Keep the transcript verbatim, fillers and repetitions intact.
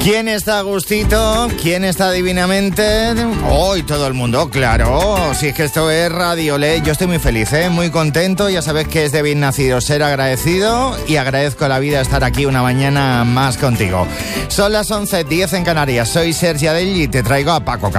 ¿Quién está a gustito? ¿Quién está divinamente? Hoy todo el mundo, claro. Si es que esto es Radio Le. Yo estoy muy feliz, ¿eh? Muy contento. Ya sabes que es de bien nacido ser agradecido y agradezco a la vida estar aquí una mañana más contigo. Son las once diez en Canarias. Soy Sergi Adell y te traigo a Paco Cantó.